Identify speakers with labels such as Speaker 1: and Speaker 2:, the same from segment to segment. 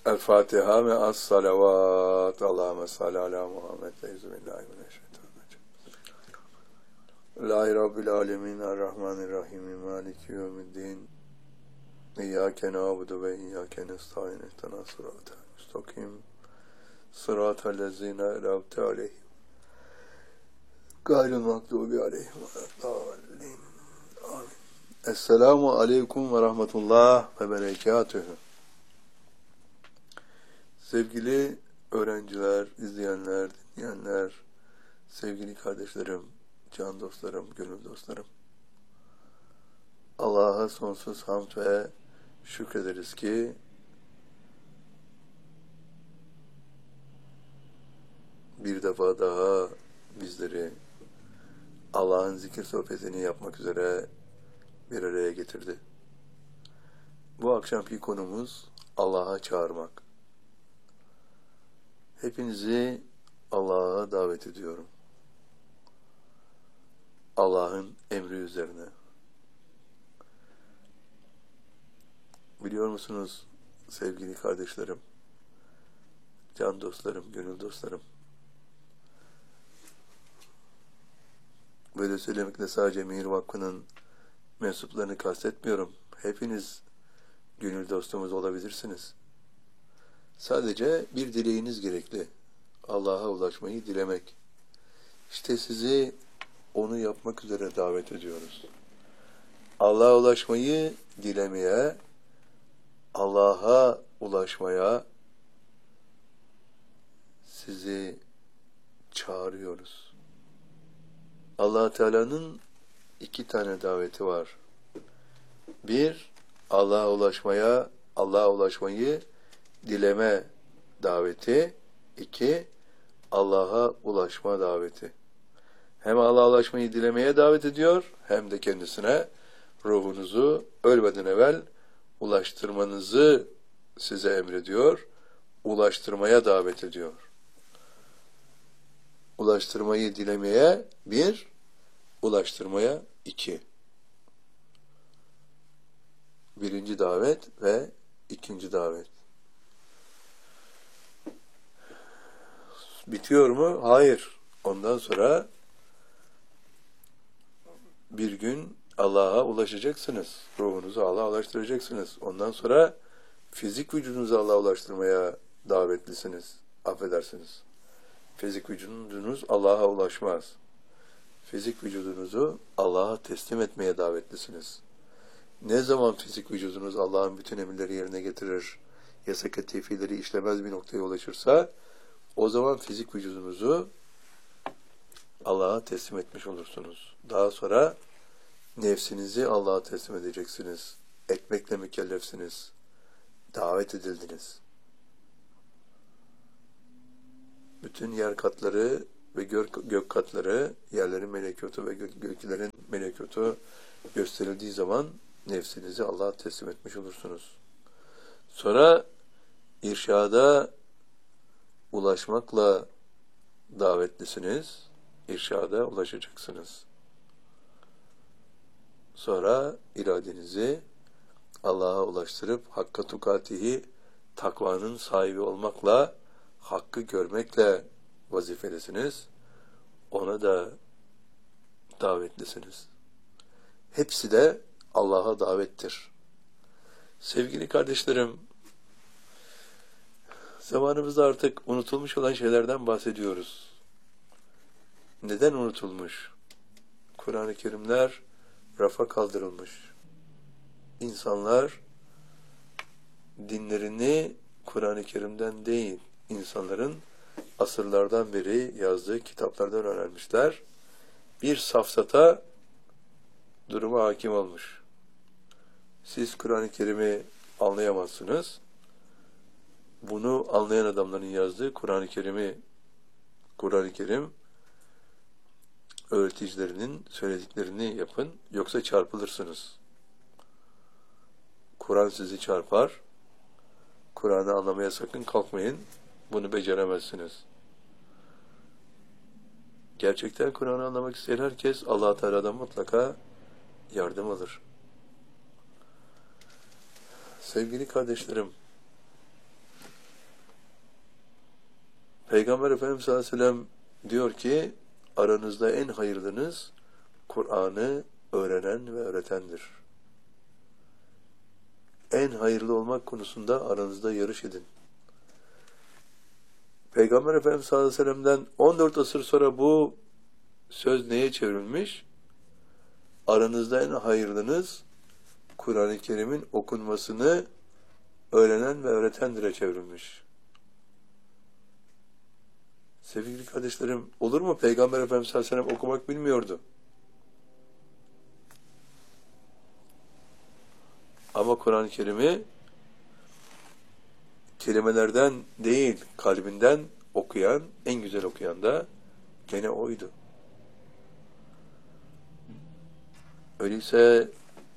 Speaker 1: El Fatiha ve as salavat. Allahümme salli ala Muhammed. Euzubillahimineşşeytanirracim. Bismillahirrahmanirrahim. Rabbil alemin. Errahmanirrahim. Maliki yevmiddin. İyyâke na'budu ve iyyâke nestaîn. İhdina sıratal müstakim. Sıratal lezîne en'amte aleyhim. Gayril mağdûbi aleyhim ve'd-dâllîn. Amin. Esselamu aleyküm ve rahmetullah ve berekatühü. Sevgili öğrenciler, izleyenler, dinleyenler, sevgili kardeşlerim, can dostlarım, gönül dostlarım. Allah'a sonsuz hamd ve şükrederiz ki bir defa daha bizleri Allah'ın zikir sohbetini yapmak üzere bir araya getirdi. Bu akşamki konumuz Allah'a çağırmak. Hepinizi Allah'a davet ediyorum. Allah'ın emri üzerine. Biliyor musunuz sevgili kardeşlerim, can dostlarım, gönül dostlarım? Böyle söylemekle sadece Mihir Vakfı'nın mensuplarını kastetmiyorum. Hepiniz gönül dostumuz olabilirsiniz. Sadece bir dileğiniz gerekli. Allah'a ulaşmayı dilemek. İşte sizi onu yapmak üzere davet ediyoruz. Allah'a ulaşmayı dilemeye, Allah'a ulaşmaya sizi çağırıyoruz. Allah Teala'nın iki tane daveti var. Bir, Allah'a ulaşmayı dileme daveti. İki, Allah'a ulaşma daveti. Hem Allah'a ulaşmayı dilemeye davet ediyor, hem de kendisine ruhunuzu ölmeden evvel ulaştırmanızı size emrediyor, ulaştırmaya davet ediyor. Ulaştırmayı dilemeye bir, ulaştırmaya iki. Birinci davet ve ikinci davet. Bitiyor mu? Hayır. Ondan sonra bir gün Allah'a ulaşacaksınız. Ruhunuzu Allah'a ulaştıracaksınız. Ondan sonra fizik vücudunuzu Allah'a ulaştırmaya davetlisiniz. Affedersiniz. Fizik vücudunuz Allah'a ulaşmaz. Fizik vücudunuzu Allah'a teslim etmeye davetlisiniz. Ne zaman fizik vücudunuz Allah'ın bütün emirleri yerine getirir, yasak tefileri işlemez bir noktaya ulaşırsa, o zaman fizik vücudunuzu Allah'a teslim etmiş olursunuz. Daha sonra nefsinizi Allah'a teslim edeceksiniz. Etmekle mükellefsiniz. Davet edildiniz. Bütün yer katları ve gök katları, yerlerin melekutu ve göklerin melekutu gösterildiği zaman nefsinizi Allah'a teslim etmiş olursunuz. Sonra irşada ulaşmakla davetlisiniz. İrşada ulaşacaksınız. Sonra iradenizi Allah'a ulaştırıp hakka tukatihi, takvanın sahibi olmakla, hakkı görmekle vazifelisiniz. Ona da davetlisiniz. Hepsi de Allah'a davettir. Sevgili kardeşlerim, zamanımızda artık unutulmuş olan şeylerden bahsediyoruz. Neden unutulmuş? Kur'an-ı Kerimler rafa kaldırılmış. İnsanlar dinlerini Kur'an-ı Kerim'den değil, insanların asırlardan beri yazdığı kitaplardan öğrenmişler. Bir safsata duruma hakim olmuş. Siz Kur'an-ı Kerim'i anlayamazsınız. Bunu anlayan adamların yazdığı Kur'an-ı Kerim öğreticilerinin söylediklerini yapın, yoksa çarpılırsınız. Kur'an sizi çarpar. Kur'an'ı anlamaya sakın kalkmayın. Bunu beceremezsiniz. Gerçekten Kur'an'ı anlamak isteyen herkes Allah-u Teala'dan mutlaka yardım alır. Sevgili kardeşlerim, Peygamber Efendimiz sallallahu aleyhi ve sellem diyor ki aranızda en hayırlınız Kur'an'ı öğrenen ve öğretendir. En hayırlı olmak konusunda aranızda yarış edin. Peygamber Efendimiz sallallahu aleyhi ve sellem'den 14 asır sonra bu söz neye çevrilmiş? Aranızda en hayırlınız Kur'an-ı Kerim'in okunmasını öğrenen ve öğretendir'e çevrilmiş. Sevgili kardeşlerim, olur mu? Peygamber Efendimiz sallallahu aleyhi ve sellem okumak bilmiyordu. Ama Kur'an-ı Kerim'i kelimelerden değil, kalbinden okuyan, en güzel okuyan da gene oydu. Öyleyse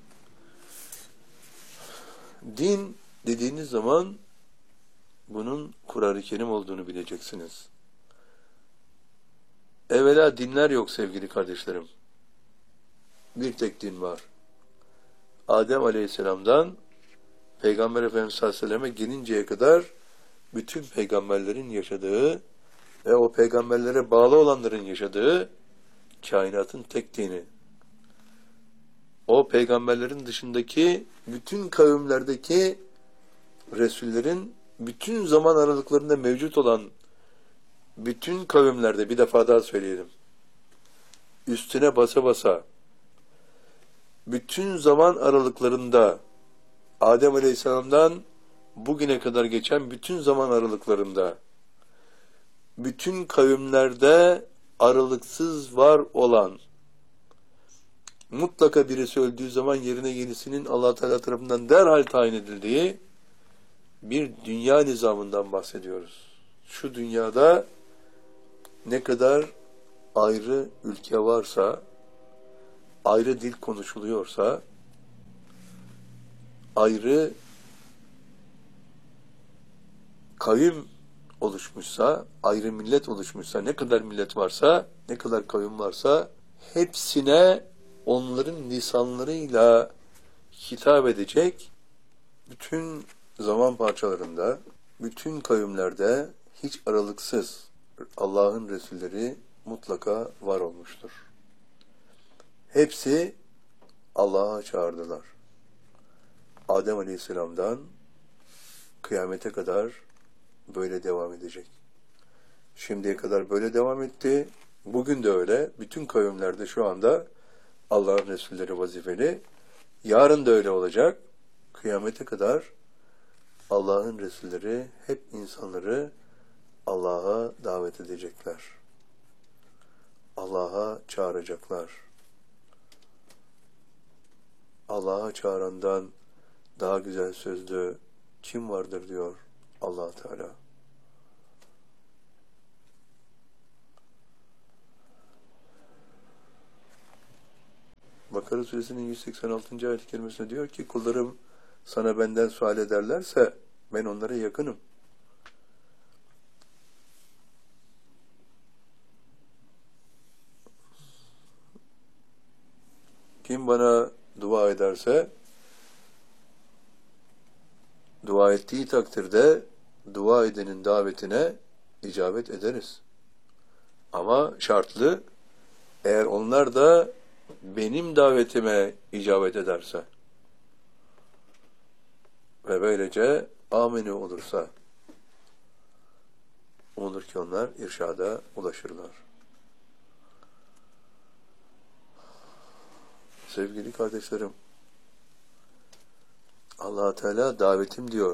Speaker 1: din dediğiniz zaman bunun Kur'an-ı Kerim olduğunu bileceksiniz. Evvela dinler yok sevgili kardeşlerim. Bir tek din var. Adem Aleyhisselam'dan Peygamber Efendimiz sallallahu aleyhi ve selleme gelinceye kadar bütün peygamberlerin yaşadığı ve o peygamberlere bağlı olanların yaşadığı kainatın tek dini. O peygamberlerin dışındaki bütün kavimlerdeki Resullerin bütün zaman aralıklarında mevcut olan bütün kavimlerde, bir defa daha söyleyelim, üstüne basa basa bütün zaman aralıklarında Adem Aleyhisselam'dan bugüne kadar geçen bütün zaman aralıklarında bütün kavimlerde aralıksız var olan, mutlaka birisi öldüğü zaman yerine yenisinin Allah Teala tarafından derhal tayin edildiği bir dünya nizamından bahsediyoruz. Şu dünyada ne kadar ayrı ülke varsa, ayrı dil konuşuluyorsa, ayrı kavim oluşmuşsa, ayrı millet oluşmuşsa, ne kadar millet varsa, ne kadar kavim varsa, hepsine onların lisanlarıyla hitap edecek bütün zaman parçalarında, bütün kavimlerde hiç aralıksız Allah'ın Resulleri mutlaka var olmuştur. Hepsi Allah'a çağırdılar. Adem Aleyhisselam'dan kıyamete kadar böyle devam edecek. Şimdiye kadar böyle devam etti. Bugün de öyle. Bütün kavimlerde şu anda Allah'ın Resulleri vazifeli. Yarın da öyle olacak. Kıyamete kadar Allah'ın Resulleri hep insanları Allah'a davet edecekler. Allah'a çağıracaklar. Allah'a çağırandan daha güzel sözlü kim vardır diyor Allah Teala. Bakara Suresinin 186. ayet-i kerimesinde diyor ki kullarım sana benden sual ederlerse ben onlara yakınım. Kim bana dua ederse dua ettiği takdirde dua edenin davetine icabet ederiz. Ama şartlı, eğer onlar da benim davetime icabet ederse ve böylece amini olursa umulur ki onlar irşada ulaşırlar. Sevgili kardeşlerim, Allah Teala davetim diyor.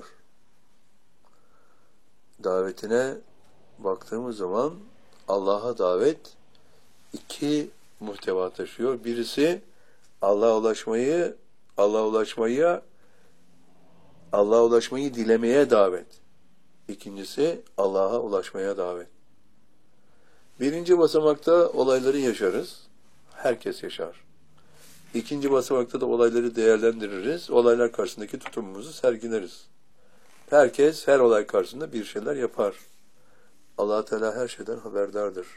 Speaker 1: Davetine baktığımız zaman Allah'a davet iki muhteva taşıyor. Birisi Allah'a ulaşmayı dilemeye davet. İkincisi Allah'a ulaşmaya davet. Birinci basamakta olayları yaşarız. Herkes yaşar. İkinci basamakta da olayları değerlendiririz. Olaylar karşısındaki tutumumuzu sergileriz. Herkes her olay karşısında bir şeyler yapar. Allah Teala her şeyden haberdardır.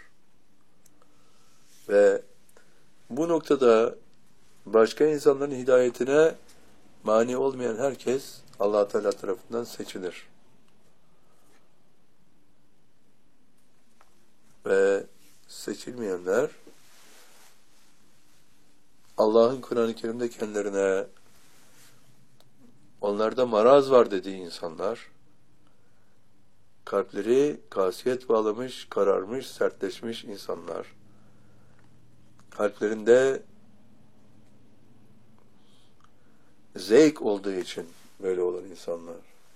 Speaker 1: Ve bu noktada başka insanların hidayetine mani olmayan herkes Allah Teala tarafından seçilir. ve seçilmeyenler Allah'ın Kur'an-ı Kerim'de kendilerine onlarda maraz var dediği insanlar, kalpleri kasiyet bağlamış, kararmış, sertleşmiş insanlar, kalplerinde zevk olduğu için böyle olan insanlar.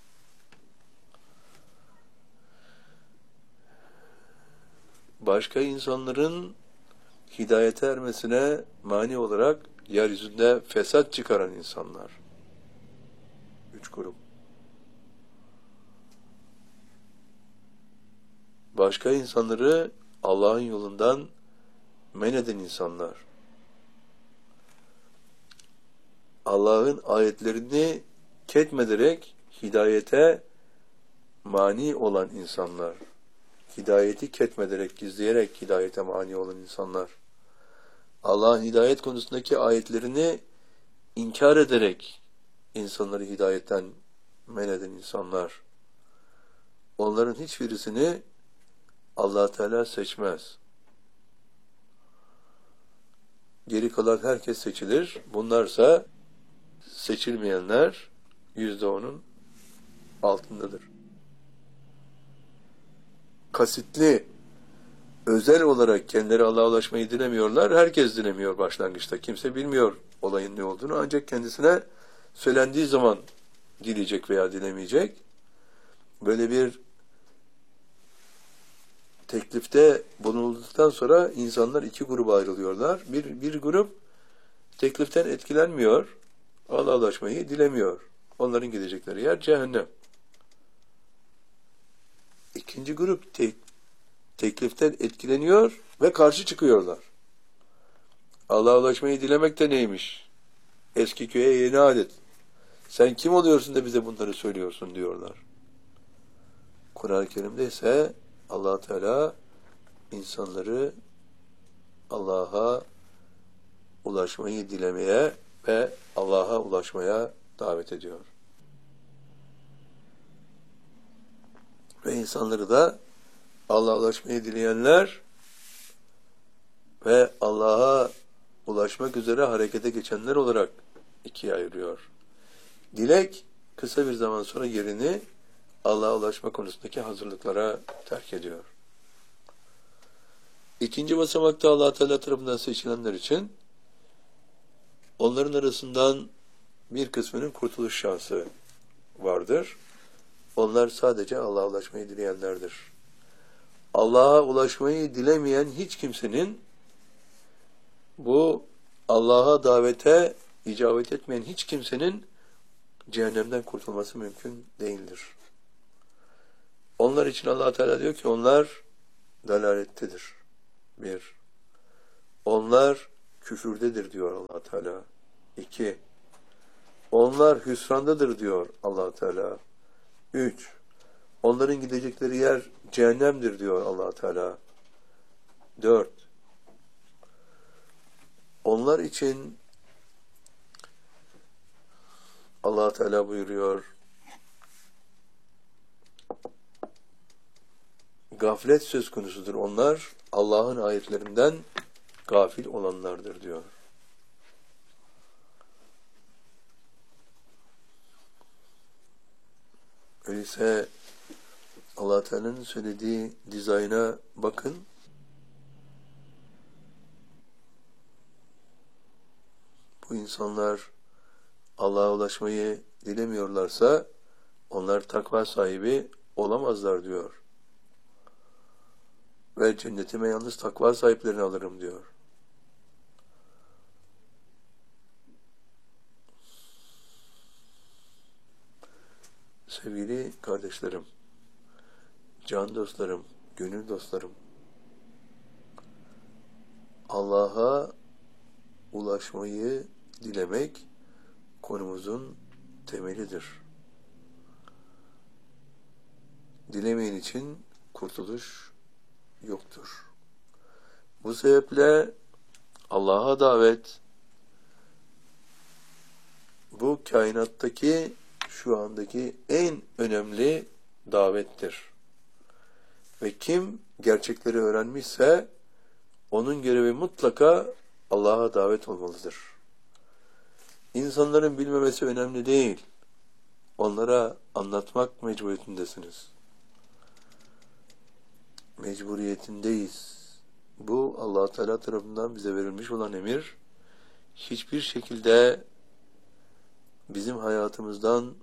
Speaker 1: Başka insanların hidayete ermesine mani olarak yeryüzünde fesat çıkaran insanlar. 3 grup. Başka insanları Allah'ın yolundan men eden insanlar. Allah'ın ayetlerini ketmederek hidayete mani olan insanlar. Hidayeti ketmederek, gizleyerek hidayete mani olan insanlar. Allah'ın hidayet konusundaki ayetlerini inkar ederek insanları hidayetten men eden insanlar. Onların hiçbirisini Allah Teala seçmez. Geri kalan herkes seçilir. Bunlarsa seçilmeyenler %10'un altındadır. Kasıtlı, özel olarak kendileri Allah'a ulaşmayı dilemiyorlar. Herkes dilemiyor başlangıçta. Kimse bilmiyor olayın ne olduğunu. Ancak kendisine söylendiği zaman dileyecek veya dilemeyecek. Böyle bir teklifte bulunulduktan sonra insanlar 2 gruba ayrılıyorlar. Bir grup tekliften etkilenmiyor. Allah'a ulaşmayı dilemiyor. Onların gidecekleri yer cehennem. 2. grup tekliften etkileniyor ve karşı çıkıyorlar. Allah'a ulaşmayı dilemek de neymiş? Eski köye yeni adet. Sen kim oluyorsun da bize bunları söylüyorsun diyorlar. Kur'an-ı Kerim'de ise Allah Teala insanları Allah'a ulaşmayı dilemeye ve Allah'a ulaşmaya davet ediyor. Ve insanları da Allah'a ulaşmayı dileyenler ve Allah'a ulaşmak üzere harekete geçenler olarak 2'ye ayırıyor. Dilek kısa bir zaman sonra yerini Allah'a ulaşma konusundaki hazırlıklara terk ediyor. 2. basamakta Allah Teala tarafından seçilenler için onların arasından bir kısmının kurtuluş şansı vardır. Onlar sadece Allah'a ulaşmayı dileyenlerdir. Allah'a ulaşmayı dilemeyen hiç kimsenin, bu Allah'a davete icabet etmeyen hiç kimsenin cehennemden kurtulması mümkün değildir. Onlar için Allah Teala diyor ki onlar dalalettedir. 1. Onlar küfürdedir diyor Allah Teala. 2. Onlar hüsrandadır diyor Allah Teala. 3. Onların gidecekleri yer cehennemdir diyor Allah Teala. 4. Onlar için Allah Teala buyuruyor, gaflet söz konusudur. Onlar Allah'ın ayetlerinden gafil olanlardır diyor. Öyleyse Allah Teala'nın söylediği dizayna bakın. Bu insanlar Allah'a ulaşmayı dilemiyorlarsa onlar takva sahibi olamazlar diyor. Ve cennetime yalnız takva sahiplerini alırım diyor. Sevgili kardeşlerim, can dostlarım, gönül dostlarım, Allah'a ulaşmayı dilemek konumuzun temelidir. Dilemeyen için kurtuluş yoktur. Bu sebeple Allah'a davet bu kainattaki şu andaki en önemli davettir. Ve kim gerçekleri öğrenmişse onun görevi mutlaka Allah'a davet olmalıdır. İnsanların bilmemesi önemli değil. Onlara anlatmak mecburiyetindesiniz. Mecburiyetindeyiz. Bu Allah Teala tarafından bize verilmiş olan emir. Hiçbir şekilde bizim hayatımızdan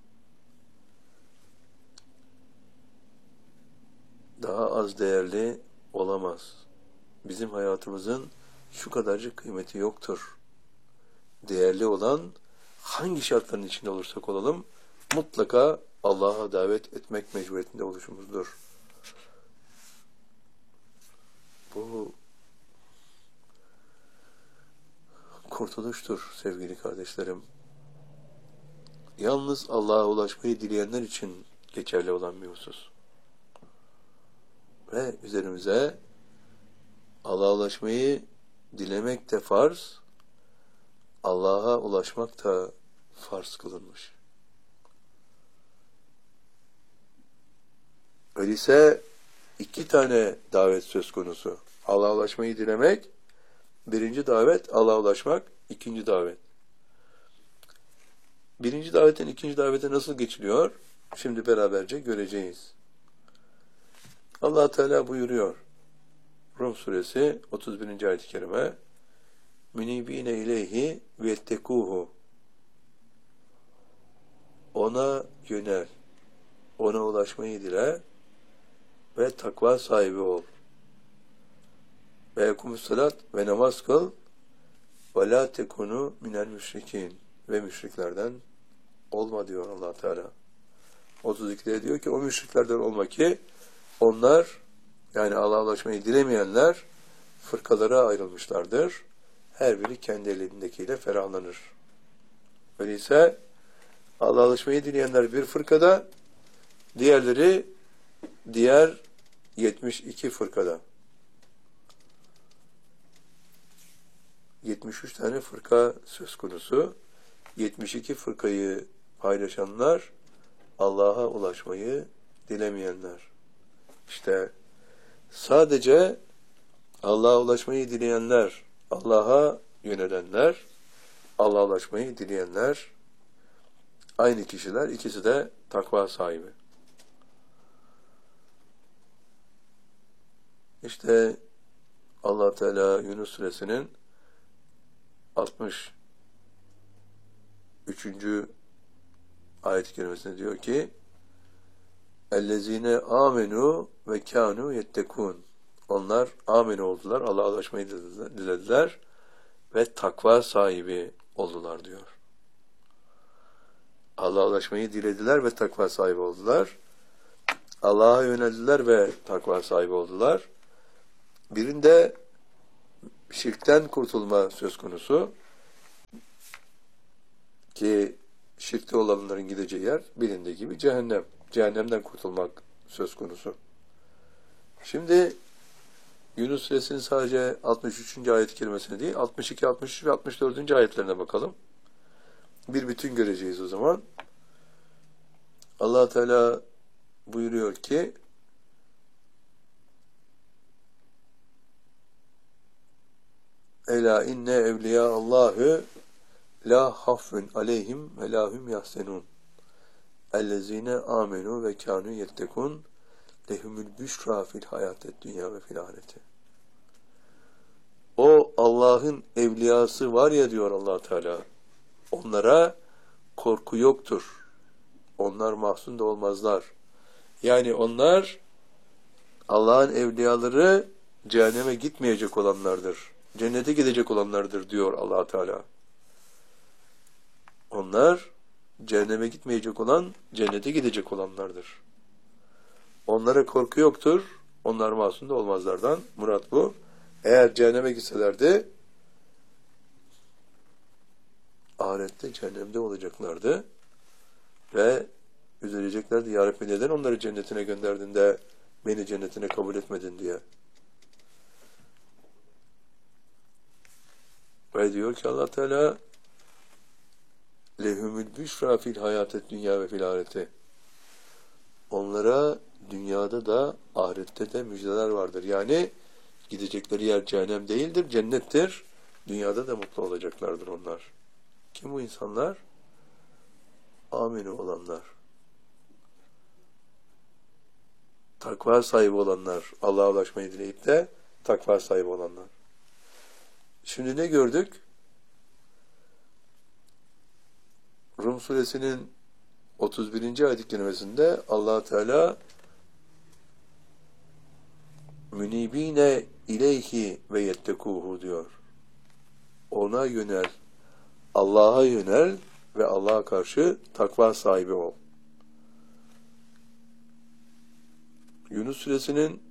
Speaker 1: daha az değerli olamaz. Bizim hayatımızın şu kadarcık kıymeti yoktur. Değerli olan hangi şartların içinde olursak olalım mutlaka Allah'a davet etmek mecburiyetinde oluşumuzdur. Bu kurtuluştur sevgili kardeşlerim. Yalnız Allah'a ulaşmayı dileyenler için geçerli olan bir husus. Ve üzerimize Allah'a ulaşmayı dilemek de farz, Allah'a ulaşmak da farz kılınmış. Öyleyse iki tane davet söz konusu. Allah'a ulaşmayı dilemek, birinci davet, Allah'a ulaşmak, ikinci davet. Birinci davetten ikinci davete nasıl geçiliyor? Şimdi beraberce göreceğiz. Allah Teala buyuruyor. Rum suresi 31. ayet-i kerime. Münibine ileyhi ve ettekuhu. Ona yönel. Ona ulaşmayı dile ve takva sahibi ol. Ve yekumus salat ve namaz kıl ve la tekunu minel müşrikin. Ve müşriklerden olma diyor Allah Teala. 32'de diyor ki o müşriklerden olma ki onlar yani Allah'a ulaşmayı dilemeyenler fırkalara ayrılmışlardır. Her biri kendi elindekiyle ferahlanır. Öyleyse Allah'a ulaşmayı dileyenler bir fırkada, diğerleri diğer 72 fırkada. 73 tane fırka söz konusu. 72 fırkayı paylaşanlar Allah'a ulaşmayı dilemeyenler. İşte sadece Allah'a ulaşmayı dileyenler, Allah'a yönelenler, Allah'a ulaşmayı dileyenler aynı kişiler, ikisi de takva sahibi. İşte Allah Teala Yunus suresinin 63. ayet-i kerimesinde diyor ki اَلَّذ۪ينَ آمَنُوا وَكَانُوا يَتَّكُونَ Onlar amin oldular, Allah'a ulaşmayı dilediler ve takva sahibi oldular diyor. Allah'a ulaşmayı dilediler ve takva sahibi oldular. Allah'a yöneldiler ve takva sahibi oldular. Birinde şirkten kurtulma söz konusu ki şirkte olanların gideceği yer bilindiği gibi cehennem. Cehennemden kurtulmak söz konusu. Şimdi Yunus suresinin sadece 63. ayet-i kerimesine değil, 62, 63 ve 64. ayetlerine bakalım. Bir bütün göreceğiz o zaman. Allah Teala buyuruyor ki Ela inne evliya Allahü la hafun aleyhim ve lahum yahsenun. Ellezine amenu ve kanu yettekun lehumul büşra fil hayatet dünya ve fil ahireti. O Allah'ın evliyası var ya diyor Allah Teala. Onlara korku yoktur. Onlar mahzun da olmazlar. Yani onlar Allah'ın evliyaları cehenneme gitmeyecek olanlardır. Cennete gidecek olanlardır diyor Allah Teala. Onlar cehenneme gitmeyecek olan, cennete gidecek olanlardır. Onlara korku yoktur. Onlar masum da olmazlardan. Murat bu. Eğer cehenneme gitselerdi ahirette cehennemde olacaklardı ve üzüleceklerdi. Ya Rabbi neden onları cennetine gönderdin de beni cennetine kabul etmedin diye. Ve diyor ki Allah Teala lehumul büşra fil hayatet dünya ve fil ahireti. Onlara dünyada da ahirette de müjdeler vardır. Yani gidecekleri yer cehennem değildir, cennettir. Dünyada da mutlu olacaklardır onlar. Kim bu insanlar? Aminu olanlar. Takva sahibi olanlar. Allah'a ulaşmayı dileyip de takva sahibi olanlar. Şimdi ne gördük? Rum suresinin 31. ayet-i kerimesinde Allah Teala münibine ileyhi ve yettekuhu diyor. Ona yönel, Allah'a yönel ve Allah'a karşı takva sahibi ol. Yunus suresinin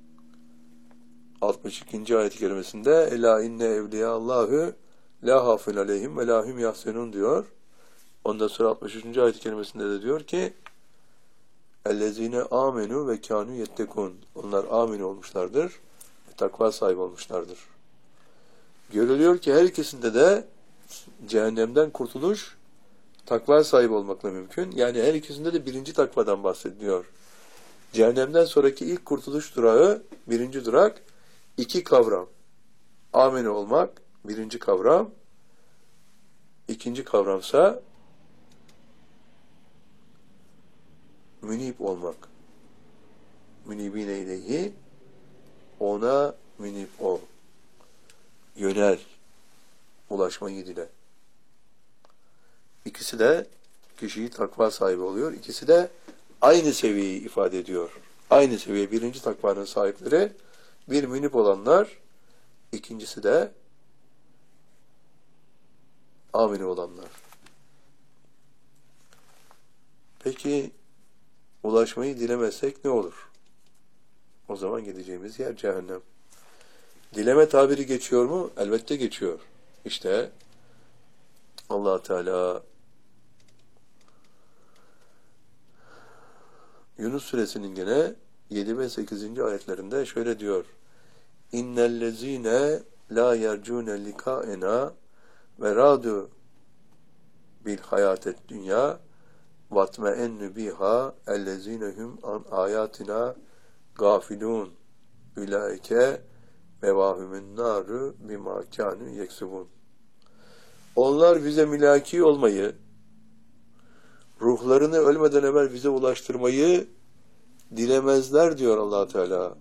Speaker 1: 62. ayet-i kerimesinde Ela inne evliyallahu la hafun aleyhim ve la hum yahsenun diyor. Ondan sonra 63. ayet-i kerimesinde de diyor ki Ellezine amenu ve kânû yettekûn. Onlar amin olmuşlardır ve takva sahibi olmuşlardır. Görülüyor ki her ikisinde de cehennemden kurtuluş takva sahibi olmakla mümkün. Yani her ikisinde de birinci takvadan bahsediliyor. Cehennemden sonraki ilk kurtuluş durağı, birinci durak, iki kavram. Amin olmak, birinci kavram. İkinci kavramsa münib olmak. Münibine ileyhi, ona münib ol. Yönel, ulaşmayı dile. İkisi de kişiyi takva sahibi oluyor. İkisi de aynı seviyeyi ifade ediyor. Aynı seviye. Birinci takvanın sahipleri bir münib olanlar, ikincisi de amin olanlar. Peki ulaşmayı dilemezsek ne olur? O zaman gideceğimiz yer cehennem. Dileme tabiri geçiyor mu? Elbette geçiyor. İşte Allah Teala Yunus suresinin gene 7 ve 8. ayetlerinde şöyle diyor. İnnellezîne lâ yercûne likâena ve râdû bil hayâtet dünya vatme'ennü biha ellezinehum an ayatina gafilun ulaike mevahümün nâru bimâ kânû yeksubun. Onlar bize mülaki olmayı, ruhlarını ölmeden evvel bize ulaştırmayı dilemezler diyor Allah Teala.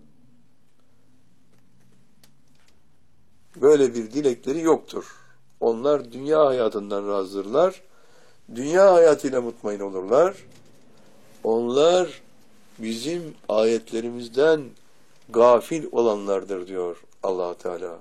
Speaker 1: Böyle bir dilekleri yoktur. Onlar dünya hayatından razdırlar. Dünya hayatıyla mutmain olurlar. Onlar bizim ayetlerimizden gafil olanlardır diyor Allah Teala.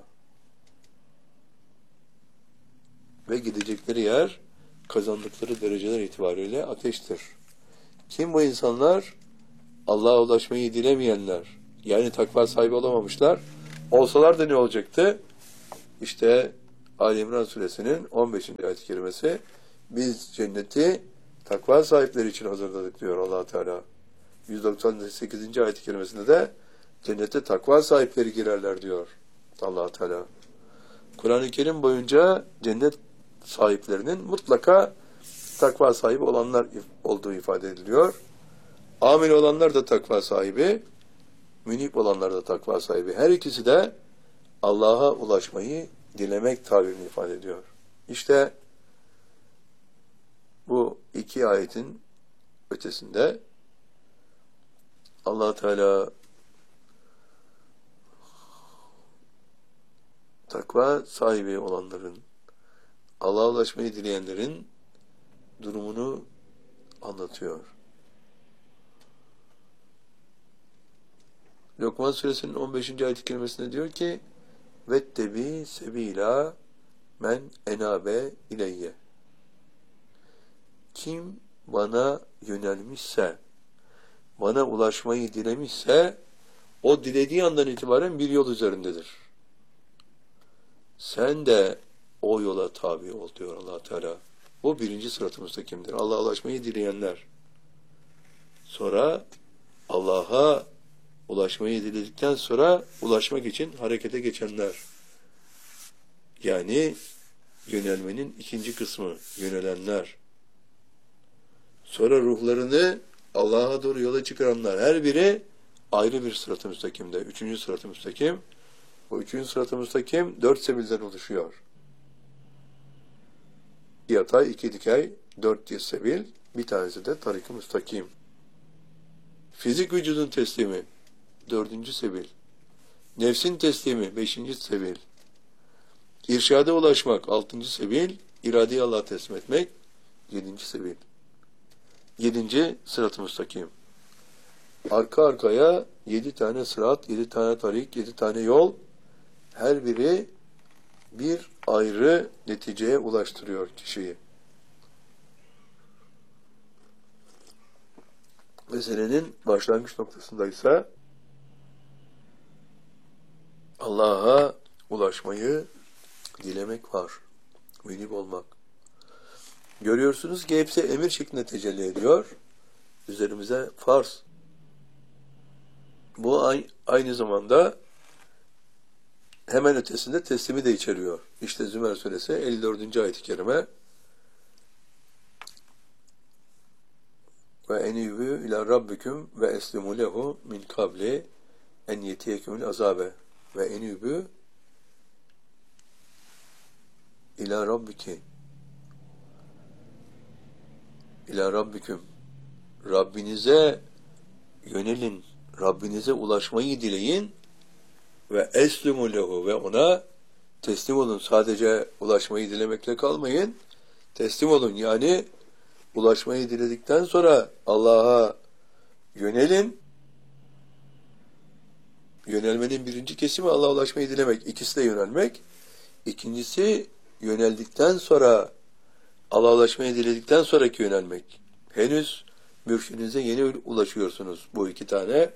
Speaker 1: Ve gidecekleri yer kazandıkları dereceler itibariyle ateştir. Kim bu insanlar? Allah'a ulaşmayı dilemeyenler. Yani takva sahibi olamamışlar. Olsalar da ne olacaktı? İşte Ali İmran suresinin 15. ayet-i kerimesi biz cenneti takva sahipleri için hazırladık diyor Allah Teala. 198. ayet-i kerimesinde de cennete takva sahipleri girerler diyor Allah Teala. Kur'an-ı Kerim boyunca cennet sahiplerinin mutlaka takva sahibi olanlar olduğu ifade ediliyor. Amin olanlar da takva sahibi, münib olanlar da takva sahibi. Her ikisi de Allah'a ulaşmayı dilemek tabirini ifade ediyor. İşte bu iki ayetin ötesinde Allah Teala takva sahibi olanların, Allah'a ulaşmayı dileyenlerin durumunu anlatıyor. Lokman suresinin 15. ayet-i kerimesinde diyor ki vettebi sebila men enabe ileyye. Kim bana yönelmişse, bana ulaşmayı dilemişse, o dilediği andan itibaren bir yol üzerindedir. Sen de o yola tabi ol diyor Allah Teala. Bu birinci sırat-ı müstakimdir. Allah'a ulaşmayı dileyenler. Sonra Allah'a ulaşmayı diledikten sonra ulaşmak için harekete geçenler. Yani yönelmenin ikinci kısmı, yönelenler. Sonra ruhlarını Allah'a doğru yola çıkaranlar her biri ayrı bir sırat-ı müstakimde. Üçüncü sırat-ı müstakim. Bu üçüncü sırat-ı müstakim 4 sebilden oluşuyor. 2 yatay, 2 dikey, 4 sebil. Bir tanesi de tarik-ı müstakim. Fizik vücudun teslimi 4. sebil. Nefsin teslimi 5. sebil. İrşada ulaşmak 6. sebil. İradeyi Allah'a teslim etmek 7. sebil. 7. sırat-ı müstakim. Arka arkaya 7 tane sırat, 7 tane tarik, 7 tane yol. Her biri bir ayrı neticeye ulaştırıyor kişiyi. Meselenin başlangıç noktasındaysa Allah'a ulaşmayı dilemek var. Münib olmak. Görüyorsunuz ki hepsi emir şeklinde tecelli ediyor. Üzerimize farz. Bu aynı zamanda hemen ötesinde teslimi de içeriyor. İşte Zümer suresi 54. ayet-i kerime. Ve enibü ila rabbikum ve eslimu lehu min kabli en yetiyekumul azabe ve enibü ila rabbiki ila rabbikum, Rabbinize yönelin, Rabbinize ulaşmayı dileyin ve eslimu lehu, ve ona teslim olun. Sadece ulaşmayı dilemekle kalmayın, teslim olun. Yani ulaşmayı diledikten sonra Allah'a yönelin. Yönelmenin birinci kesimi Allah'a ulaşmayı dilemek. İkisi de yönelmek. İkincisi yöneldikten sonra, Allah'a ulaşmayı diledikten sonraki yönelmek. Henüz mürşidinize yeni ulaşıyorsunuz bu iki tane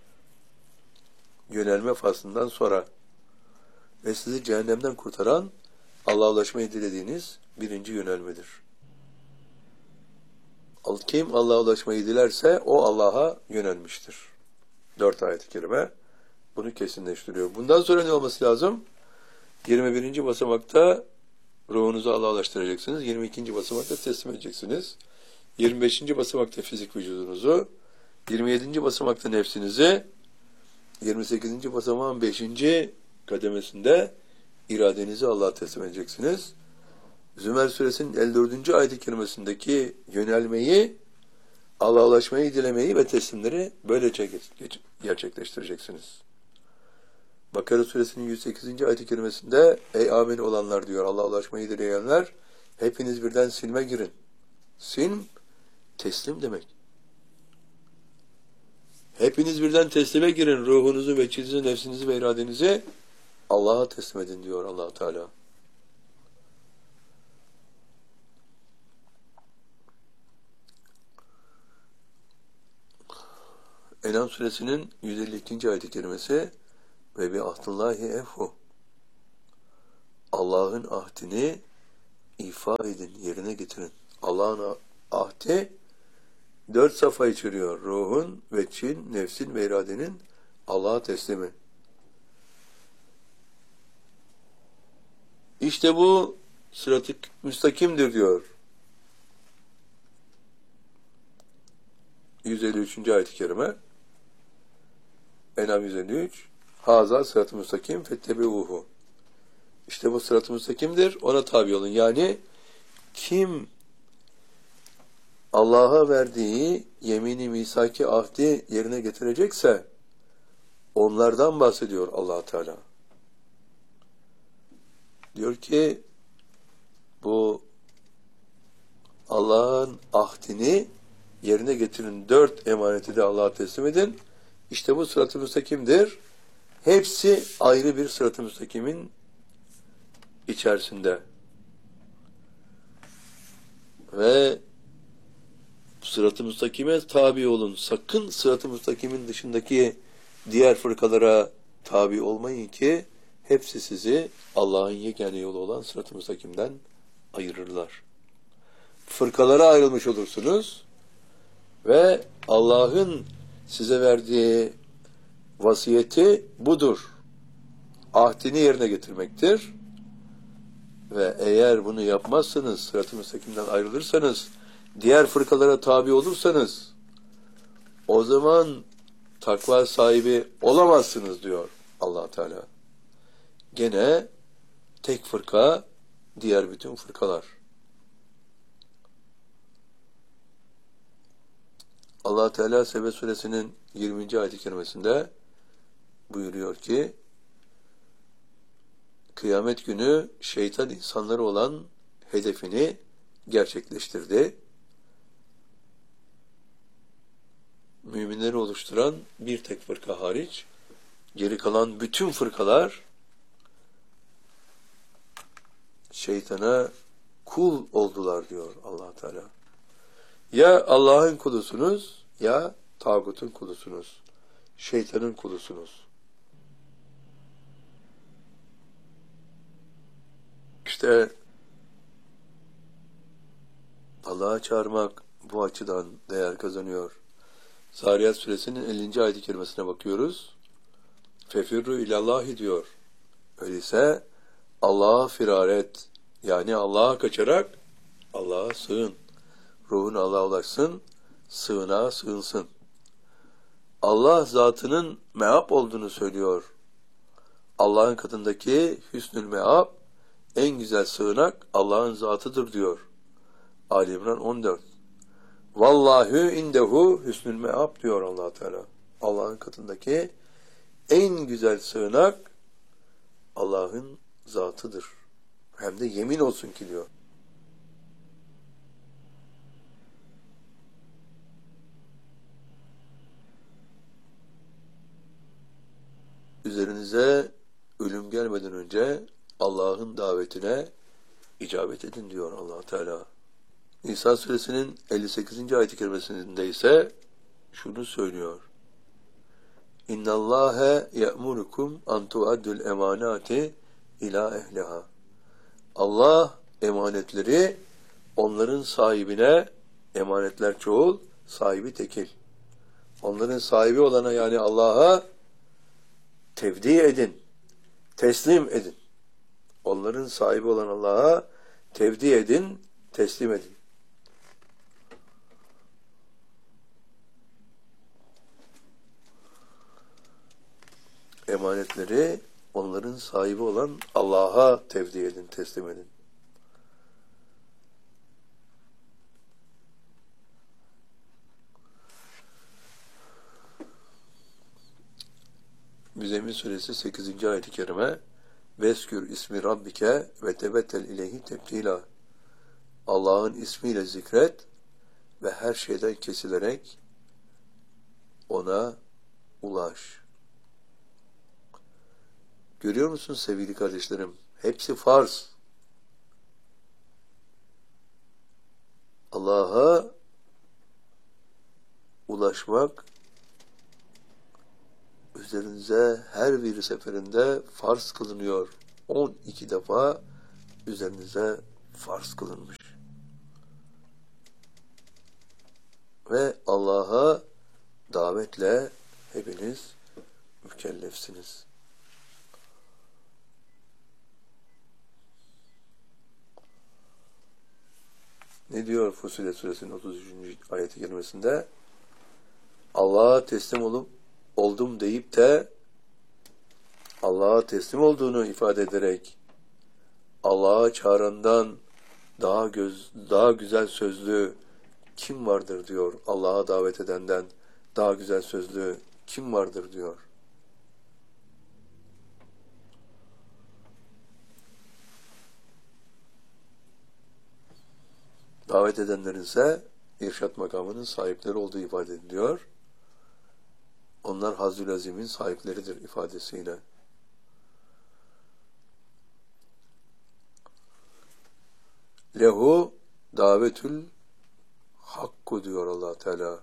Speaker 1: yönelme faslından sonra. Ve sizi cehennemden kurtaran Allah'a ulaşmayı dilediğiniz birinci yönelmedir. Kim Allah'a ulaşmayı dilerse o Allah'a yönelmiştir. 4 ayet-i kerime bunu kesinleştiriyor. Bundan sonra ne olması lazım? 21. basamakta ruhunuzu Allah'a ulaştıracaksınız. 22. basamakta teslim edeceksiniz. 25. basamakta fizik vücudunuzu, 27. basamakta nefsinizi, 28. basamağın 5. kademesinde iradenizi Allah'a teslim edeceksiniz. Zümer suresinin 54. ayet-i kerimesindeki yönelmeyi, Allah'a ulaşmayı dilemeyi ve teslimleri böylece gerçekleştireceksiniz. Bakara suresinin 108. ayet-i kerimesinde ey amin olanlar diyor, Allah'a ulaşmayı dileyenler, hepiniz birden silme girin. Silm, teslim demek. Hepiniz birden teslime girin. Ruhunuzu, vecihinizi, nefsinizi ve iradenizi Allah'a teslim edin diyor Allah Teala. En'am suresinin 152. ayet-i kerimesi ve bi ahdillahi efhu, Allah'ın ahdini ifa edin, yerine getirin. Allah'ın ahdi 4 safa içeriyor. Ruhun, vechin, nefsin ve iradenin Allah'a teslimi. İşte bu sırat-ı müstakimdir diyor. 153. ayet-i kerime. En'am 153. Haza sırat-ı müstakim fettebi'uhu. İşte bu sırat-ı müstakimdir. Ona tabi olun. Yani kim Allah'a verdiği yemini, misaki, ahdi yerine getirecekse onlardan bahsediyor Allah Teala. Diyor ki bu Allah'ın ahdini yerine getirin, 4 emaneti de Allah'a teslim edin. İşte bu sırat-ı müstakimdir. Hepsi ayrı bir sırat-ı müstakimin içerisinde. Ve sırat-ı müstakime tabi olun. Sakın sırat-ı müstakimin dışındaki diğer fırkalara tabi olmayın ki hepsi sizi Allah'ın yegane yolu olan sırat-ı müstakimden ayırırlar. Fırkalara ayrılmış olursunuz ve Allah'ın size verdiği vasiyeti budur. Ahdini yerine getirmektir. Ve eğer bunu yapmazsanız, sırat-ı müstakimden ayrılırsanız, diğer fırkalara tabi olursanız, o zaman takva sahibi olamazsınız diyor Allah Teala. Gene tek fırka, diğer bütün fırkalar. Allah Teala Sebe suresinin 20. ayet-i kerimesinde buyuruyor ki, kıyamet günü şeytan insanları olan hedefini gerçekleştirdi. Müminleri oluşturan bir tek fırka hariç, geri kalan bütün fırkalar şeytana kul oldular diyor Allah Teala. Ya Allah'ın kulusunuz ya tağutun kulusunuz. Şeytanın kulusunuz. İşte Allah'a çağırmak bu açıdan değer kazanıyor. Zariyat suresinin 50. ayet-i kerimesine bakıyoruz. Fefirru ilallahi diyor. Öyleyse Allah'a firar et. Yani Allah'a kaçarak Allah'a sığın. Ruhun Allah'a ulaşsın, sığınağa sığınsın. Allah zatının meab olduğunu söylüyor. Allah'ın katındaki hüsnül meab, en güzel sığınak Allah'ın zatıdır diyor. Ali İmran 14. Vallahu indehu hüsnül meab diyor Allah Teala. Allah'ın katındaki en güzel sığınak Allah'ın zatıdır. Hem de yemin olsun ki diyor. Üzerinize ölüm gelmeden önce Allah'ın davetine icabet edin diyor Allah Teala. Nisa suresinin 58. ayet-i kerimesinde ise şunu söylüyor. İnnallâhe ye'murukum an tuaddul emanati ila ehliha. Allah emanetleri onların sahibine, emanetler çoğul, sahibi tekil. Onların sahibi olana, yani Allah'a tevdi edin, teslim edin. Onların sahibi olan Allah'a tevdi edin, teslim edin. Emanetleri onların sahibi olan Allah'a tevdi edin, teslim edin. Müzzemmil suresi 8. ayet-i kerime Veskür ismi rabbike ve tebettel ileyhi tebdila. Allah'ın ismiyle zikret ve her şeyden kesilerek ona ulaş. Görüyor musun sevgili kardeşlerim? Hepsi farz. Allah'a ulaşmak üzerinize her bir seferinde farz kılınıyor. 12 defa üzerinize farz kılınmış. Ve Allah'a davetle hepiniz mükellefsiniz. Ne diyor Fussilet suresinin 33. ayet-i kerimesinde? Allah'a teslim oldum deyip de Allah'a teslim olduğunu ifade ederek Allah'a çağırandan daha güzel sözlü kim vardır diyor. Allah'a davet edenden daha güzel sözlü kim vardır diyor. Davet edenlerin ise irşat makamının sahipleri olduğu ifade ediliyor. Onlar Hazzül Azim'in sahipleridir ifadesiyle. Lehu davetül hakku diyor Allah Teala.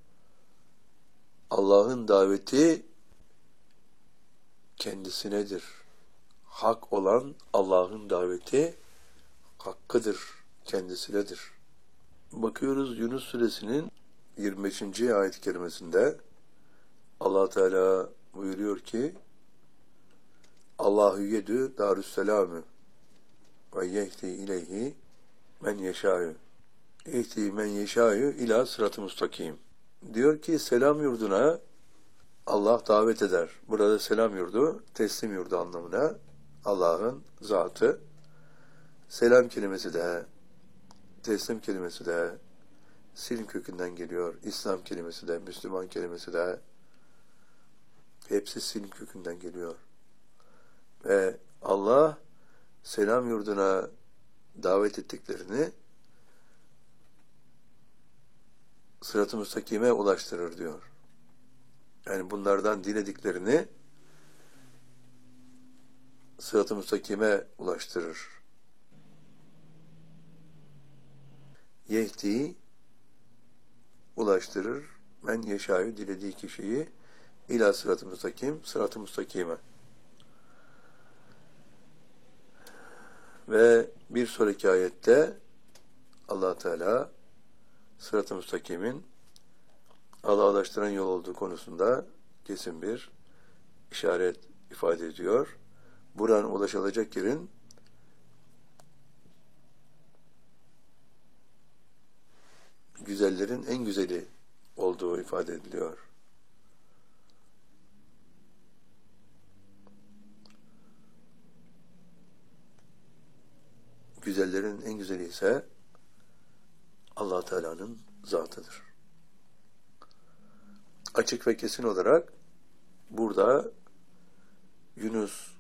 Speaker 1: Allah'ın daveti kendisinedir. Hak olan Allah'ın daveti hakkıdır, kendisinedir. Bakıyoruz Yunus suresinin 25. ayet-i kerimesinde Allah Teala buyuruyor ki Allahu yedü darüsselamü ve yehdi ileyhi men yeşâ'yu. Yehdi men yeşâ'yu ila sırat-ı mustakim. diyor ki selam yurduna Allah davet eder. Burada selam yurdu, teslim yurdu anlamına Allah'ın zatı. Selam kelimesi de, teslim kelimesi de Silm kökünden geliyor. İslam kelimesi de, Müslüman kelimesi de hepsi Silm kökünden geliyor. Ve Allah selam yurduna davet ettiklerini sırat-ı müstakime ulaştırır diyor. Yani bunlardan dilediklerini sırat-ı müstakime ulaştırır. Yehdi ulaştırır. Men yeşâ'yı dilediği kişiyi ila sırat-ı müstakim, sırat-ı müstakime. Ve bir sonraki ayette Allah Teala sırat-ı müstakimin Allah'a ulaştıran yol olduğu konusunda kesin bir işaret ifade ediyor. Buradan ulaşılacak yerin güzellerin en güzeli olduğu ifade ediliyor. Güzellerin en güzeli ise Allah Teala'nın zatıdır. Açık ve kesin olarak burada Yunus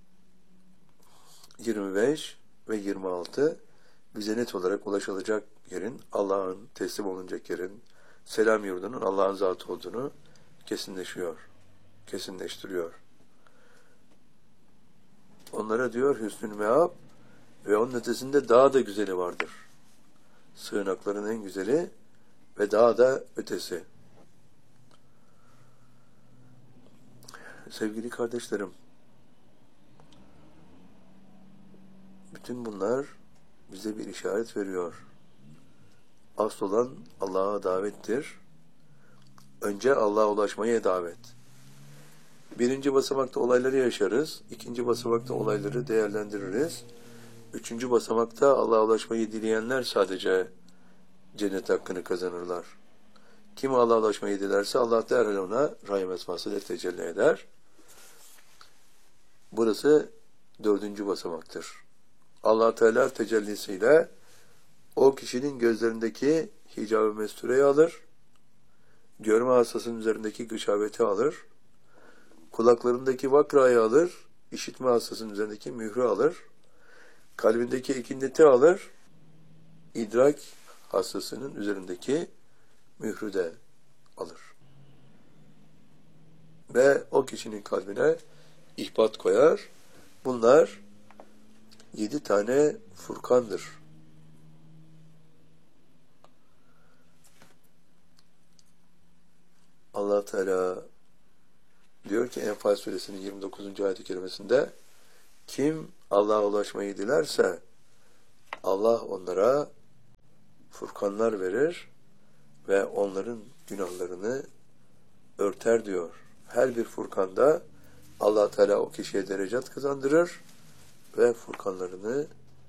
Speaker 1: 25 ve 26 bize net olarak ulaşılacak yerin, Allah'ın teslim olunacak yerin, selam yurdunun Allah'ın zatı olduğunu kesinleştiriyor. Onlara diyor hüsnül meab ve onun ötesinde daha da güzeli vardır. Sığınakların en güzeli ve daha da ötesi. Sevgili kardeşlerim, bütün bunlar bize bir işaret veriyor. Asıl olan Allah'a davettir. Önce Allah'a ulaşmaya davet. Birinci basamakta olayları yaşarız. İkinci basamakta olayları değerlendiririz. Üçüncü basamakta Allah'a ulaşmayı dileyenler sadece cennet hakkını kazanırlar. Kim Allah'a ulaşmayı dilerse Allah derhal ona rahim esmasıyla tecelli eder. Burası dördüncü basamaktır. Allah Teala tecellisiyle o kişinin gözlerindeki hicab-ı mestureyi alır, görme hassasının üzerindeki gışabeti alır, kulaklarındaki vakrayı alır, işitme hassasının üzerindeki mührü alır, kalbindeki ekindeti alır, idrak hassasının üzerindeki mührü de alır. Ve o kişinin kalbine ihbat koyar. Bunlar 7 tane furkandır. Allah Teala diyor ki Enfal suresinin 29. ayet-i kerimesinde kim Allah'a ulaşmayı dilerse Allah onlara furkanlar verir ve onların günahlarını örter diyor. Her bir furkanda Allah Teala o kişiye derecat kazandırır ve furkanlarını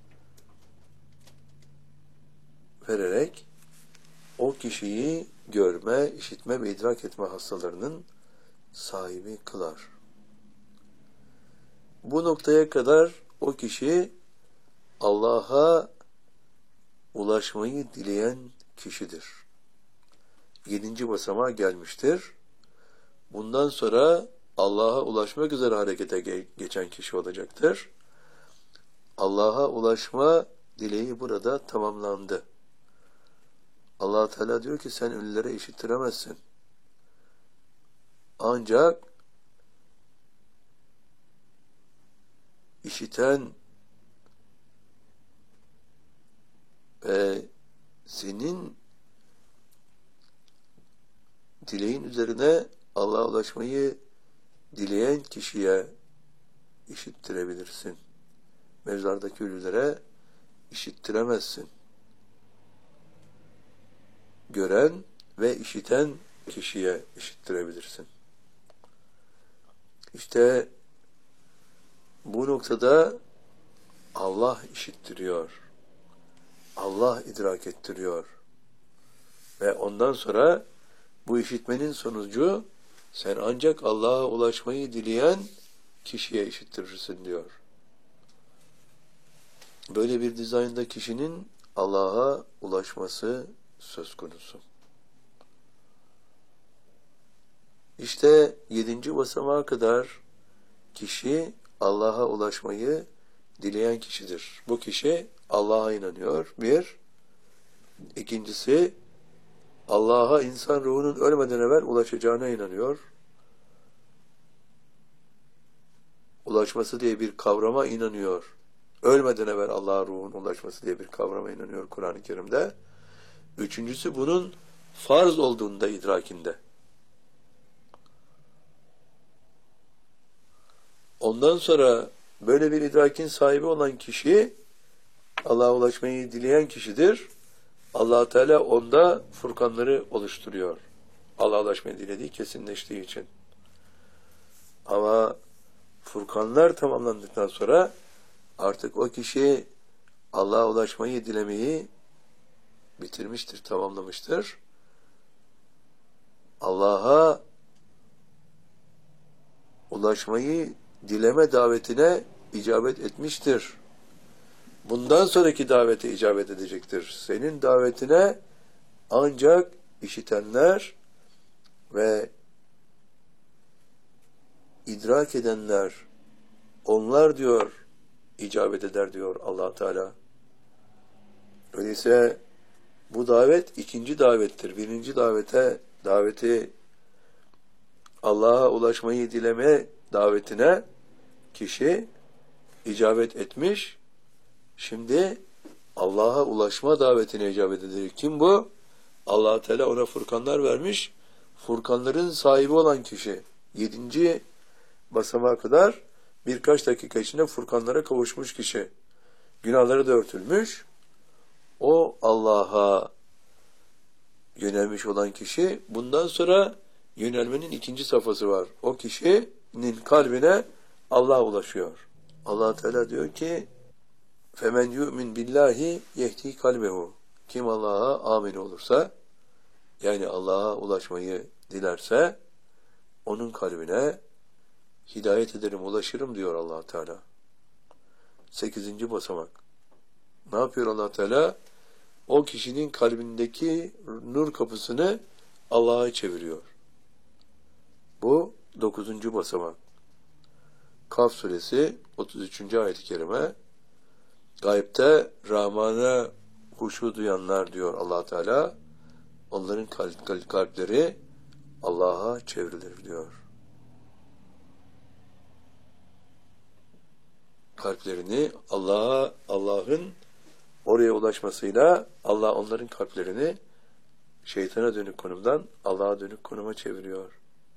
Speaker 1: vererek o kişiyi görme, işitme ve idrak etme hastalarının sahibi kılar. Bu noktaya kadar o kişi Allah'a ulaşmayı dileyen kişidir. 7. basamağa gelmiştir. Bundan sonra Allah'a ulaşmak üzere harekete geçen kişi olacaktır. Allah'a ulaşma dileği burada tamamlandı. Allah Teala diyor ki sen ölülere işittiremezsin. Ancak işiten ve senin dileğin üzerine Allah'a ulaşmayı dileyen kişiye işittirebilirsin. Mezardaki ölülere işittiremezsin. Gören ve işiten kişiye işittirebilirsin. İşte bu noktada Allah işittiriyor. Allah idrak ettiriyor. Ve ondan sonra Bu işitmenin sonucu sen ancak Allah'a ulaşmayı dileyen kişiye işittirirsin diyor. Böyle bir dizaynda kişinin Allah'a ulaşması söz konusu. İşte 7. basamağa kadar kişi Allah'a ulaşmayı dileyen kişidir. Bu kişi Allah'a inanıyor. Bir. İkincisi, Allah'a insan ruhunun ölmeden evvel ulaşacağına inanıyor. Ulaşması diye bir kavrama inanıyor. Ölmeden evvel Allah'a ruhun ulaşması diye bir kavrama inanıyor Kur'an-ı Kerim'de. Üçüncüsü, bunun farz olduğunda idrakinde. Ondan sonra böyle bir idrakin sahibi olan kişi, Allah'a ulaşmayı dileyen kişidir. Allah Teala onda furkanları oluşturuyor. Allah'a ulaşmayı dilediği kesinleştiği için. Ama furkanlar tamamlandıktan sonra artık o kişi Allah'a ulaşmayı dilemeyi bitirmiştir, tamamlamıştır. Allah'a ulaşmayı dileme davetine icabet etmiştir. Bundan sonraki davete icabet edecektir. Senin davetine ancak işitenler ve idrak edenler, onlar diyor, icabet eder diyor Allah Teala. Öyleyse bu davet ikinci davettir. Birinci daveti Allah'a ulaşmayı dileme davetine kişi icabet etmiş. Şimdi Allah'a ulaşma davetine icabet edecek. Kim bu? Allah Teala ona furkanlar vermiş. Furkanların sahibi olan kişi. 7. basamağa kadar birkaç dakika içinde furkanlara kavuşmuş kişi. Günahları da örtülmüş. O Allah'a yönelmiş olan kişi, bundan sonra yönelmenin ikinci safhası var. O kişinin kalbine Allah ulaşıyor. Allah Teala diyor ki فَمَنْ يُؤْمِنْ بِاللّٰهِ يَهْدِي قَلْبَهُ Kim Allah'a amin olursa, yani Allah'a ulaşmayı dilerse, onun kalbine hidayet ederim, ulaşırım diyor Allah Teala. 8. basamak. Ne yapıyor Allah Teala? O kişinin kalbindeki nur kapısını Allah'a çeviriyor. Bu 9. basamak. Kaf suresi 33. ayet-i kerime. Gaybte Rahman'a huşu duyanlar diyor Allah Teala. Onların kalpleri Allah'a çevrilir diyor. Kalplerini Allah'ın oraya ulaşmasıyla Allah onların kalplerini şeytana dönük konumdan Allah'a dönük konuma çeviriyor.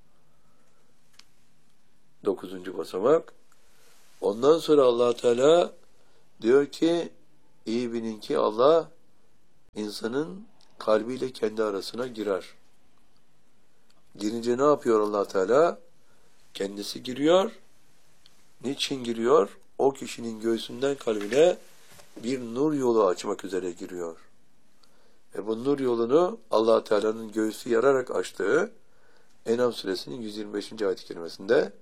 Speaker 1: 9. basamak. Ondan sonra Allah Teala diyor ki, iyi bilin ki Allah insanın kalbiyle kendi arasına girer. Girince ne yapıyor Allah Teala? Kendisi giriyor. Niçin giriyor? O kişinin göğsünden kalbine bir nur yolu açmak üzere giriyor. Ve bu nur yolunu Allah Teala'nın göğsü yararak açtığı En'am suresinin 125. ayet-i kerimesinde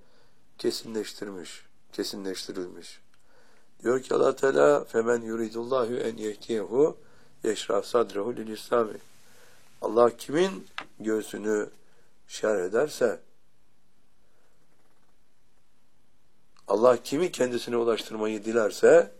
Speaker 1: kesinleştirilmiş. Diyor ki Allah Teala فَمَنْ يُرِدُ اللّٰهُ اَنْ يَهْتِيهُ يَشْرَى صَدْرَهُ لِلْاِسْلَامِ Allah kimin göğsünü şerh ederse, Allah kimi kendisine ulaştırmayı dilerse,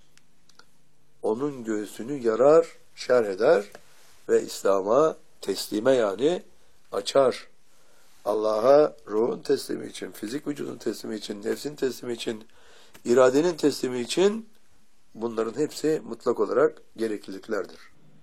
Speaker 1: onun göğsünü yarar, şerh eder ve İslam'a teslime, yani açar. Allah'a ruhun teslimi için, fizik vücudun teslimi için, nefsin teslimi için, iradenin teslimi için bunların hepsi mutlak olarak gerekliliklerdir.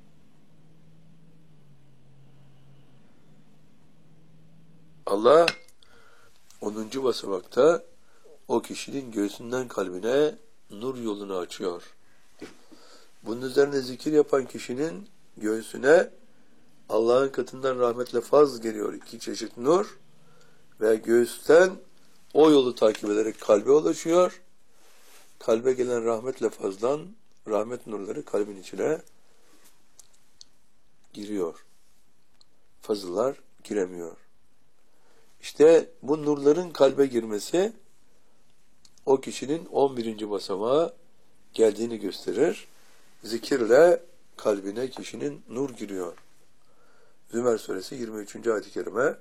Speaker 1: Allah 10. basamakta o kişinin göğsünden kalbine nur yolunu açıyor. Bunun üzerine zikir yapan kişinin göğsüne Allah'ın katından rahmetle fazl geliyor, 2 çeşit nur, ve göğüsten o yolu takip ederek kalbe ulaşıyor. Kalbe gelen rahmetle fazlan, rahmet nurları kalbin içine giriyor. Fazıllar giremiyor. İşte bu nurların kalbe girmesi o kişinin 11. basamağa geldiğini gösterir. Zikirle kalbine kişinin nur giriyor. Zümer suresi 23. ayet-i kerime,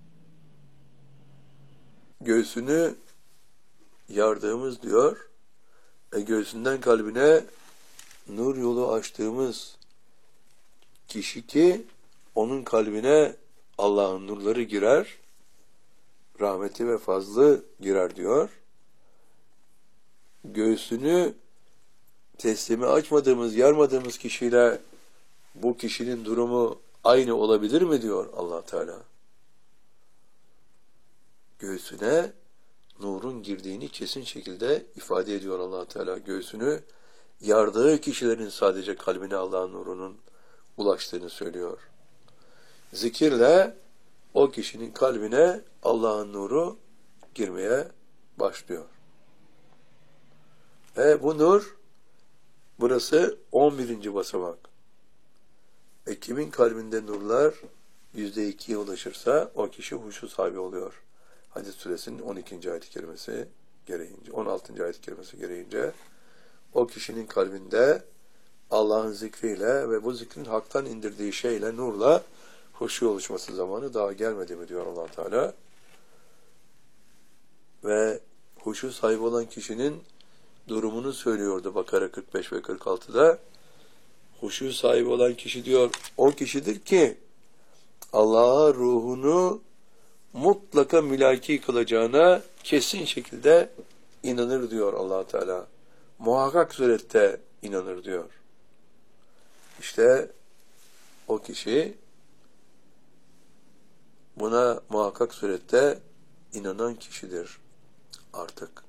Speaker 1: göğsünü yardığımız diyor, göğsünden kalbine nur yolu açtığımız kişi ki onun kalbine Allah'ın nurları girer, rahmeti ve fazlı girer diyor. Göğsünü teslimi açmadığımız, yarmadığımız kişiyle bu kişinin durumu aynı olabilir mi diyor Allah Teala. Göğsüne nurun girdiğini kesin şekilde ifade ediyor Allah Teala. Göğsünü yardığı kişilerin sadece kalbine Allah'ın nurunun ulaştığını söylüyor. Zikirle o kişinin kalbine Allah'ın nuru girmeye başlıyor. Bu nur, burası 11. basamak. Kimin kalbinde nurlar %2'ye ulaşırsa o kişi huşu sahibi oluyor. Hadis suresinin 12. ayet-i kerimesi gereğince, 16. ayet-i kerimesi gereğince o kişinin kalbinde Allah'ın zikriyle ve bu zikrin haktan indirdiği şeyle, nurla huşu oluşması zamanı daha gelmedi mi diyor Allah Teala. Ve huşu sahibi olan kişinin durumunu söylüyordu Bakara 45 ve 46'da. Huşu sahibi olan kişi diyor, o kişidir ki Allah'a ruhunu mutlaka mülaki kılacağına kesin şekilde inanır diyor Allah Teala. Muhakkak surette inanır diyor. İşte o kişi buna muhakkak surette inanan kişidir artık.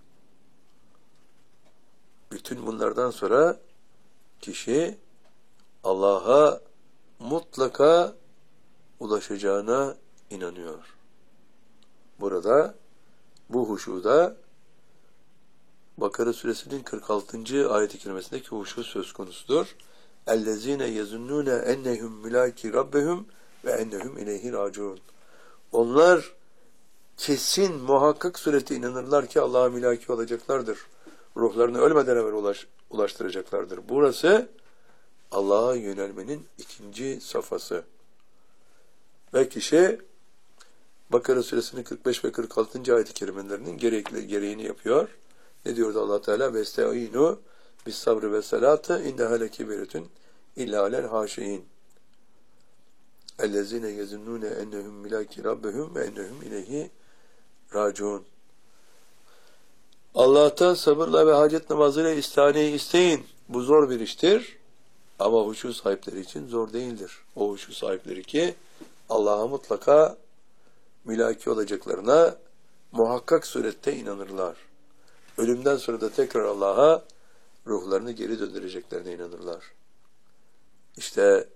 Speaker 1: Bütün bunlardan sonra kişi Allah'a mutlaka ulaşacağına inanıyor. Burada bu huşuda Bakara suresinin 46. ayet-i kerimesindeki huşu söz konusudur. اَلَّذ۪ينَ يَزُنُّونَ اَنَّهُمْ مُلَاكِ رَبَّهُمْ وَاَنَّهُمْ اِلَيْهِ رَاجُونَ. Onlar kesin, muhakkak surete inanırlar ki Allah'a mülaki olacaklardır. Ruhlarını ölmeden evvel ulaştıracaklardır. Burası Allah'a yönelmenin ikinci safhası. Ve kişi Bakara suresinin 45 ve 46. ayet-i kerimelerinin gereğini yapıyor. Ne diyordu Allah Teala? وَاسْتَعِينُوا بِالصَّبْرِ وَالصَّلَاةِ اِنَّهَا لَكِبِرَةٌ اِلَّا عَلَى الْحَاشِعِينَ اَلَّذِينَ يَزُنُّونَ اَنَّهُمْ مِلَاكِ رَبَّهُمْ وَاَنَّهُمْ اِلَيْهِ رَاجُونَ. Allah'tan sabırla ve hacet namazıyla istihaneyi isteyin. Bu zor bir iştir. Ama huşu sahipleri için zor değildir. O huşu sahipleri ki Allah'a mutlaka mülaki olacaklarına muhakkak surette inanırlar. Ölümden sonra da tekrar Allah'a ruhlarını geri döndüreceklerine inanırlar. İşte